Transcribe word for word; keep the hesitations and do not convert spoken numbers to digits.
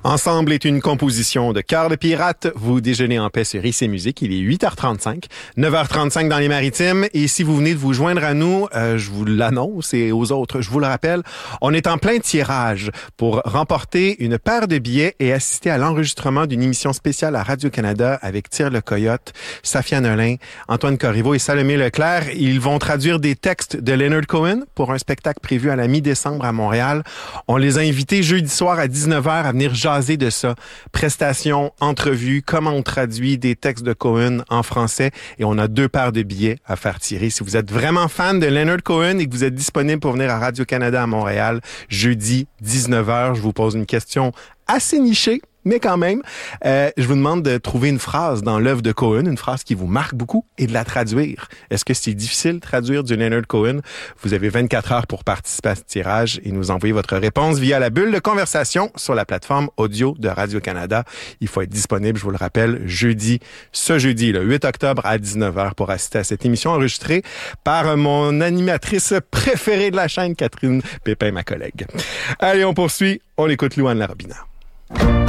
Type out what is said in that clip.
Ensemble est une composition de Cœur de pirate. Vous déjeunez en paix sur I C Musique. Il est huit heures trente-cinq, neuf heures trente-cinq dans les Maritimes. Et si vous venez de vous joindre à nous, euh, je vous l'annonce et aux autres, je vous le rappelle, on est en plein tirage pour remporter une paire de billets et assister à l'enregistrement d'une émission spéciale à Radio-Canada avec Tire le Coyote, Safia Nolin, Antoine Corriveau et Salomé Leclerc. Ils vont traduire des textes de Leonard Cohen pour un spectacle prévu à la mi-décembre à Montréal. On les a invités jeudi soir à dix-neuf heures à venir jaser de ça. Prestations, entrevues, comment on traduit des textes de Cohen en français. Et on a deux paires de billets à faire tirer. Si vous êtes vraiment fan de Leonard Cohen et que vous êtes disponible pour venir à Radio-Canada à Montréal, jeudi dix-neuf heures, je vous pose une question assez nichée, mais quand même, euh, je vous demande de trouver une phrase dans l'œuvre de Cohen, une phrase qui vous marque beaucoup, et de la traduire. Est-ce que c'est difficile de traduire du Leonard Cohen? Vous avez vingt-quatre heures pour participer à ce tirage et nous envoyer votre réponse via la bulle de conversation sur la plateforme audio de Radio-Canada. Il faut être disponible, je vous le rappelle, jeudi, ce jeudi, le huit octobre à dix-neuf heures pour assister à cette émission enregistrée par mon animatrice préférée de la chaîne, Catherine Pépin, ma collègue. Allez, on poursuit. On écoute Louane Larobina.